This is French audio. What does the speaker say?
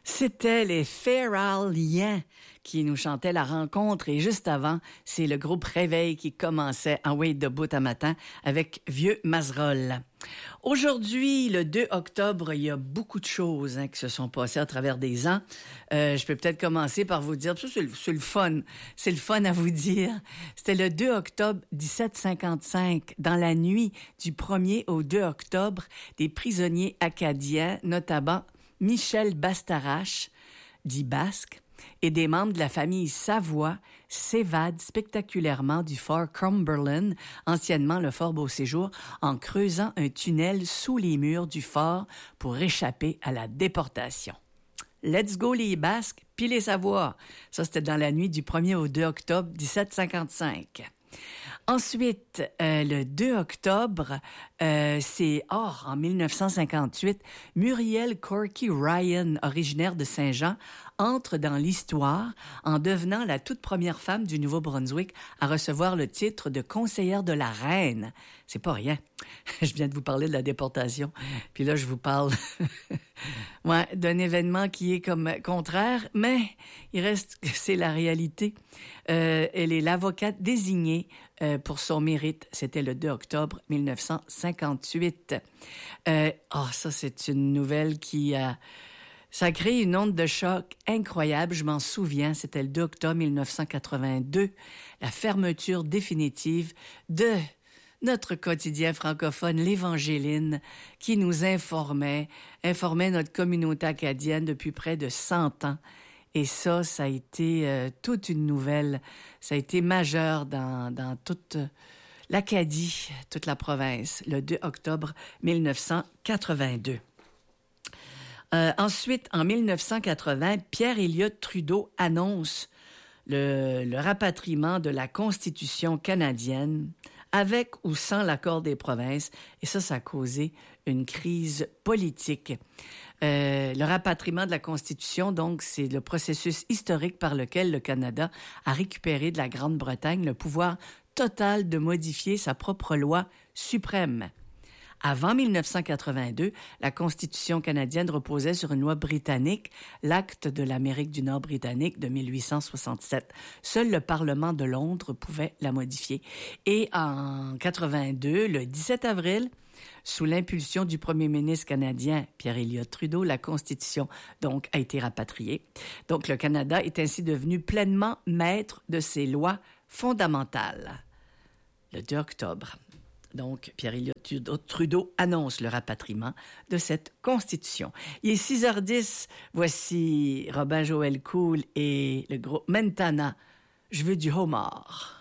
C'était les Feraliens qui nous chantaient la rencontre et juste avant, c'est le groupe Réveil qui commençait en Wait debout à matin avec Vieux Mazerolle. Aujourd'hui, le 2 octobre, il y a beaucoup de choses qui se sont passées à travers des ans. Je peux peut-être commencer par vous dire, ça c'est le fun. C'est le fun à vous dire. C'était le 2 octobre 1755, dans la nuit du 1er au 2 octobre, des prisonniers acadiens, notamment Michel Bastarache, dit Basque, et des membres de la famille Savoie s'évadent spectaculairement du fort Cumberland, anciennement le fort Beauséjour, en creusant un tunnel sous les murs du fort pour échapper à la déportation. Let's go les Basques, puis les Savoie. Ça, c'était dans la nuit du 1er au 2 octobre 1755. Ensuite, le 2 octobre, en 1958, Muriel Corky Ryan, originaire de Saint-Jean, entre dans l'histoire en devenant la toute première femme du Nouveau-Brunswick à recevoir le titre de conseillère de la reine. C'est pas rien. Je viens de vous parler de la déportation, puis là, je vous parle d'un événement qui est comme contraire, mais il reste que c'est la réalité. Elle est l'avocate désignée pour son mérite. C'était le 2 octobre 1958. Ça, c'est une nouvelle qui a... Ça a créé une onde de choc incroyable, je m'en souviens, c'était le 2 octobre 1982, la fermeture définitive de notre quotidien francophone, l'Évangéline, qui nous informait notre communauté acadienne depuis près de 100 ans. Et ça a été toute une nouvelle, ça a été majeur dans toute l'Acadie, toute la province, le 2 octobre 1982. Ensuite, en 1980, Pierre-Elliott Trudeau annonce le rapatriement de la Constitution canadienne avec ou sans l'accord des provinces. Et ça a causé une crise politique. Le rapatriement de la Constitution, donc, c'est le processus historique par lequel le Canada a récupéré de la Grande-Bretagne le pouvoir total de modifier sa propre loi suprême. Avant 1982, la Constitution canadienne reposait sur une loi britannique, l'Acte de l'Amérique du Nord britannique de 1867. Seul le Parlement de Londres pouvait la modifier. Et en 82, le 17 avril, sous l'impulsion du premier ministre canadien Pierre-Elliott Trudeau, la Constitution donc a été rapatriée. Donc le Canada est ainsi devenu pleinement maître de ses lois fondamentales. Le 2 octobre. Donc, Pierre-Elliott Trudeau annonce le rapatriement de cette Constitution. Il est 6h10. Voici Robin Joël Cool et le groupe Mentana. Je veux du homard.